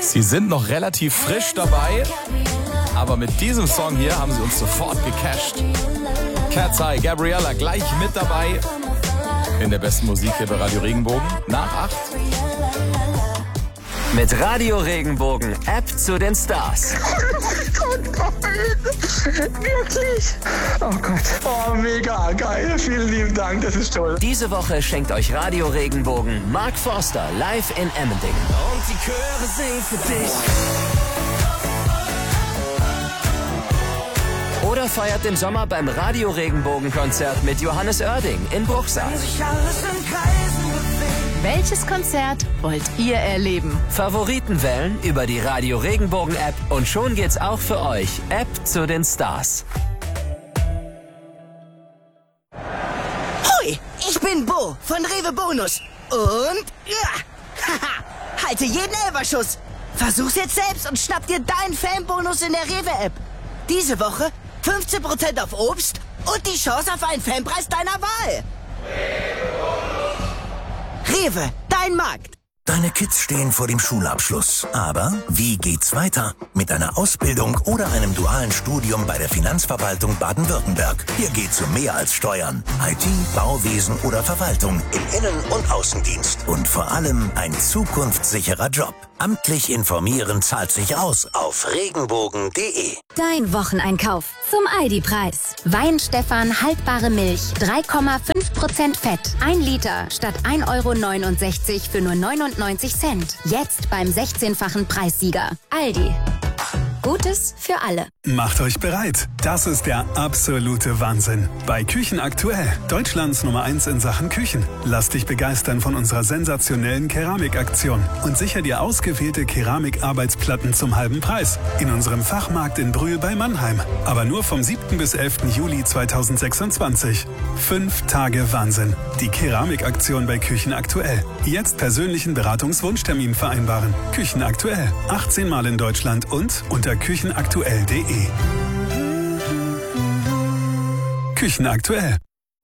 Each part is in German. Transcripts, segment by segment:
Sie sind noch relativ frisch dabei, aber mit diesem Song hier haben sie uns sofort gecasht. Cat's Eye, Gabriella gleich mit dabei in der besten Musik hier bei Radio Regenbogen nach 8. Mit Radio Regenbogen, App zu den Stars. Oh Gott, nein. Wirklich? Oh Gott. Oh, mega geil. Vielen lieben Dank, das ist toll. Diese Woche schenkt euch Radio Regenbogen Mark Forster live in Emmendingen. Und die Chöre singen für dich. Oder feiert im Sommer beim Radio Regenbogen Konzert mit Johannes Oerding in Bruchsal. Welches Konzert wollt ihr erleben? Favoriten wählen über die Radio Regenbogen App und schon geht's auch für euch. App zu den Stars. Hoi, ich bin Bo von Rewe Bonus. Und haha, halte jeden Elferschuss. Versuch's jetzt selbst und schnapp dir deinen Fanbonus in der Rewe App. Diese Woche 15% auf Obst und die Chance auf einen Fanpreis deiner Wahl. Rewe, dein Markt. Deine Kids stehen vor dem Schulabschluss. Aber wie geht's weiter? Mit einer Ausbildung oder einem dualen Studium bei der Finanzverwaltung Baden-Württemberg. Hier geht's um mehr als Steuern. IT, Bauwesen oder Verwaltung im Innen- und Außendienst. Und vor allem ein zukunftssicherer Job. Amtlich informieren zahlt sich aus auf regenbogen.de. Dein Wocheneinkauf zum Aldi-Preis. Wein Stefan haltbare Milch, 3,5% Fett. 1 Liter statt 1,69 € für nur 99 Cent. Jetzt beim 16-fachen Preissieger. Aldi. Gutes für alle. Macht euch bereit. Das ist der absolute Wahnsinn. Bei Küchen aktuell. Deutschlands Nummer 1 in Sachen Küchen. Lass dich begeistern von unserer sensationellen Keramikaktion und sicher dir ausgewählte Keramikarbeitsplatten zum halben Preis. In unserem Fachmarkt in Brühl bei Mannheim. Aber nur vom 7. bis 11. Juli 2026. 5 Tage Wahnsinn. Die Keramikaktion bei Küchen aktuell. Jetzt persönlichen Beratungswunschtermin vereinbaren. Küchen aktuell. 18 Mal in Deutschland und unter küchenaktuell.de. Küchen aktuell.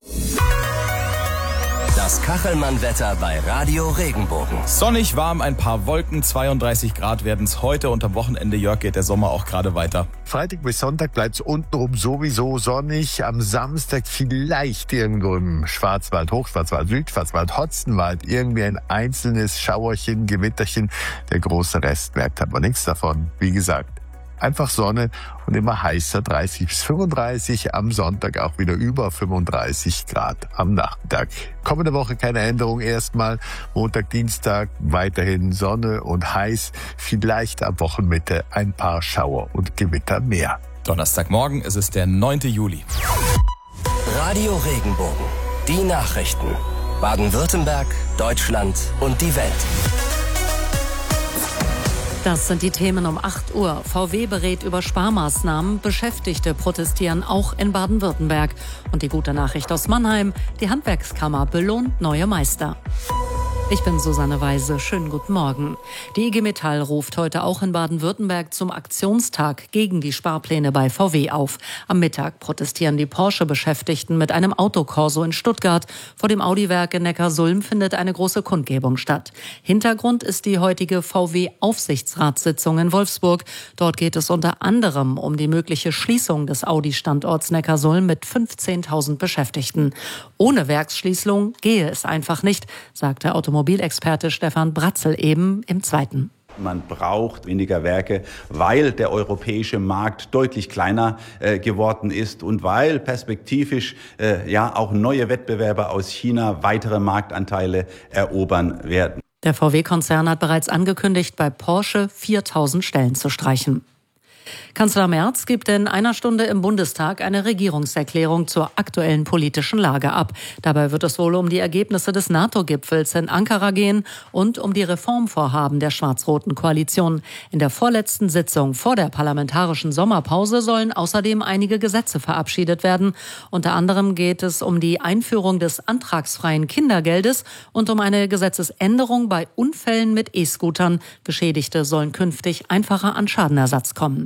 Das Kachelmann-Wetter bei Radio Regenbogen. Sonnig, warm, ein paar Wolken, 32 Grad werden es heute und am Wochenende, Jörg, geht der Sommer auch gerade weiter. Freitag bis Sonntag bleibt es untenrum sowieso sonnig. Am Samstag vielleicht irgendwo im Schwarzwald, Hochschwarzwald, Südschwarzwald, Hotzenwald irgendwie ein einzelnes Schauerchen, Gewitterchen. Der große Rest merkt aber nichts davon. Wie gesagt, einfach Sonne und immer heißer, 30 bis 35, am Sonntag auch wieder über 35 Grad am Nachmittag. Kommende Woche keine Änderung erstmal. Montag, Dienstag weiterhin Sonne und heiß. Vielleicht ab Wochenmitte ein paar Schauer und Gewitter mehr. Donnerstagmorgen, es ist der 9. Juli. Radio Regenbogen. Die Nachrichten. Baden-Württemberg, Deutschland und die Welt. Das sind die Themen um 8 Uhr. VW berät über Sparmaßnahmen. Beschäftigte protestieren auch in Baden-Württemberg. Und die gute Nachricht aus Mannheim. Die Handwerkskammer belohnt neue Meister. Ich bin Susanne Weise. Schönen guten Morgen. Die IG Metall ruft heute auch in Baden-Württemberg zum Aktionstag gegen die Sparpläne bei VW auf. Am Mittag protestieren die Porsche-Beschäftigten mit einem Autokorso in Stuttgart. Vor dem Audi-Werk in Neckarsulm findet eine große Kundgebung statt. Hintergrund ist die heutige VW-Aufsichtsratssitzung in Wolfsburg. Dort geht es unter anderem um die mögliche Schließung des Audi-Standorts Neckarsulm mit 15.000 Beschäftigten. Ohne Werksschließung gehe es einfach nicht, sagt der Automobilexperte Stefan Bratzel eben im Zweiten. Man braucht weniger Werke, weil der europäische Markt deutlich kleiner geworden ist und weil perspektivisch auch neue Wettbewerber aus China weitere Marktanteile erobern werden. Der VW-Konzern hat bereits angekündigt, bei Porsche 4.000 Stellen zu streichen. Kanzler Merz gibt in einer Stunde im Bundestag eine Regierungserklärung zur aktuellen politischen Lage ab. Dabei wird es wohl um die Ergebnisse des NATO-Gipfels in Ankara gehen und um die Reformvorhaben der schwarz-roten Koalition. In der vorletzten Sitzung vor der parlamentarischen Sommerpause sollen außerdem einige Gesetze verabschiedet werden. Unter anderem geht es um die Einführung des antragsfreien Kindergeldes und um eine Gesetzesänderung bei Unfällen mit E-Scootern. Geschädigte sollen künftig einfacher an Schadenersatz kommen.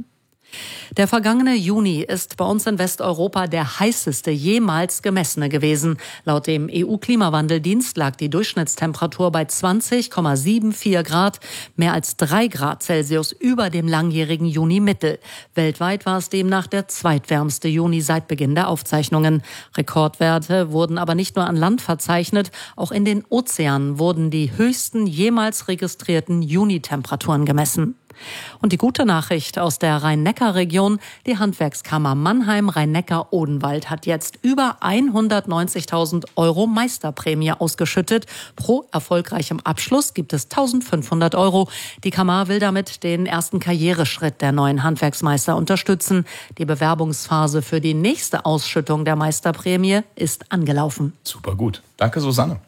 Der vergangene Juni ist bei uns in Westeuropa der heißeste jemals gemessene gewesen. Laut dem EU-Klimawandeldienst lag die Durchschnittstemperatur bei 20,74 Grad, mehr als 3 Grad Celsius über dem langjährigen Juni-Mittel. Weltweit war es demnach der zweitwärmste Juni seit Beginn der Aufzeichnungen. Rekordwerte wurden aber nicht nur an Land verzeichnet, auch in den Ozeanen wurden die höchsten jemals registrierten Juni-Temperaturen gemessen. Und die gute Nachricht aus der Rhein-Neckar-Region: Die Handwerkskammer Mannheim-Rhein-Neckar-Odenwald hat jetzt über 190.000 € Meisterprämie ausgeschüttet. Pro erfolgreichem Abschluss gibt es 1.500 €. Die Kammer will damit den ersten Karriereschritt der neuen Handwerksmeister unterstützen. Die Bewerbungsphase für die nächste Ausschüttung der Meisterprämie ist angelaufen. Super gut. Danke, Susanne.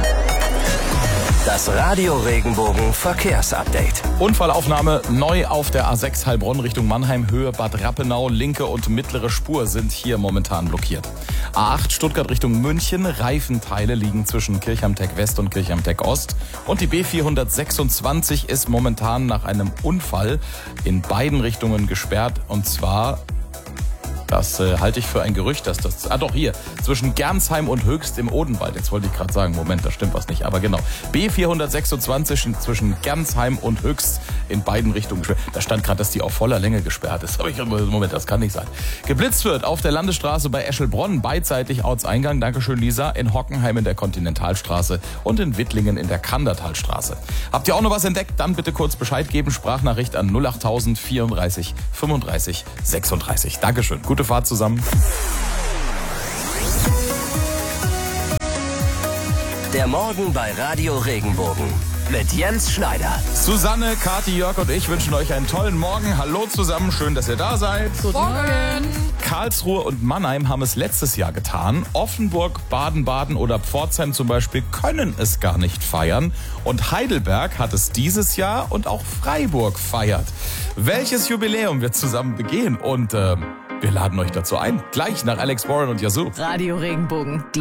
Das Radio Regenbogen Verkehrsupdate. Unfallaufnahme neu auf der A6 Heilbronn Richtung Mannheim, Höhe Bad Rappenau. Linke und mittlere Spur sind hier momentan blockiert. A8 Stuttgart Richtung München. Reifenteile liegen zwischen Kirchheim-Teck West und Kirchheim-Teck Ost. Und die B426 ist momentan nach einem Unfall in beiden Richtungen gesperrt. Und zwar... Das halte ich für ein Gerücht, dass das... hier, zwischen Gernsheim und Höchst im Odenwald. Jetzt wollte ich gerade sagen, Moment, da stimmt was nicht. Aber genau, B426 zwischen Gernsheim und Höchst in beiden Richtungen gesperrt. Da stand gerade, dass die auf voller Länge gesperrt ist. Aber Moment, das kann nicht sein. Geblitzt wird auf der Landesstraße bei Eschelbronn, beidseitig Ortseingang, Dankeschön Lisa, in Hockenheim in der Kontinentalstraße und in Wittlingen in der Kandertalstraße. Habt ihr auch noch was entdeckt? Dann bitte kurz Bescheid geben. Sprachnachricht an 08000 34 35 36. Dankeschön. Gute Fahrt zusammen. Der Morgen bei Radio Regenbogen mit Jens Schneider. Susanne, Kathi, Jörg und ich wünschen euch einen tollen Morgen. Hallo zusammen, schön, dass ihr da seid. Guten Morgen. Karlsruhe und Mannheim haben es letztes Jahr getan. Offenburg, Baden-Baden oder Pforzheim zum Beispiel können es gar nicht feiern. Und Heidelberg hat es dieses Jahr und auch Freiburg feiert. Welches Jubiläum wir zusammen begehen? Und wir laden euch dazu ein. Gleich nach Alex Warren und Yazoo. Radio Regenbogen.